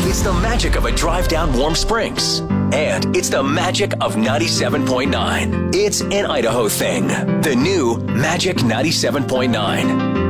It's the magic of a drive down Warm Springs. And it's the magic of 97.9. It's an Idaho thing. The new Magic 97.9.